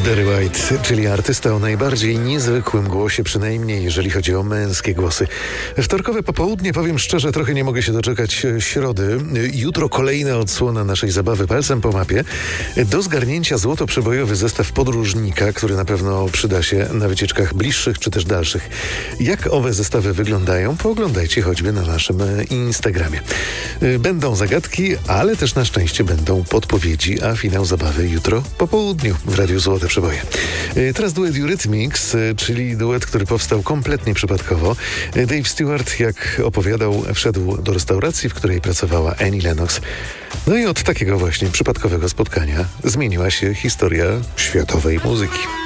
Barry White, czyli artysta o najbardziej niezwykłym głosie, przynajmniej jeżeli chodzi o męskie głosy. Wtorkowe popołudnie, powiem szczerze, trochę nie mogę się doczekać środy. Jutro kolejna odsłona naszej zabawy palcem po mapie. Do zgarnięcia złoto-przebojowy zestaw podróżnika, który na pewno przyda się na wycieczkach bliższych czy też dalszych. Jak owe zestawy wyglądają, pooglądajcie choćby na naszym Instagramie. Będą zagadki, ale też na szczęście będą podpowiedzi, a finał zabawy jutro po południu w Radiu Złote Przeboje. Teraz duet Eurythmics, czyli duet, który powstał kompletnie przypadkowo. Dave Stewart, jak opowiadał, wszedł do restauracji, w której pracowała Annie Lennox. No i od takiego właśnie przypadkowego spotkania zmieniła się historia światowej muzyki.